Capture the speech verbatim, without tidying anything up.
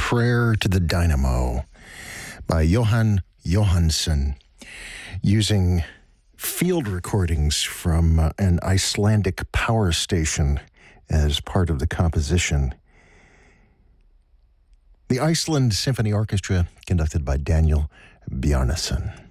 Prayer to the Dynamo by Johan Johansson, using field recordings from uh, an Icelandic power station as part of the composition. The Iceland Symphony Orchestra, conducted by Daniel Bjarnason.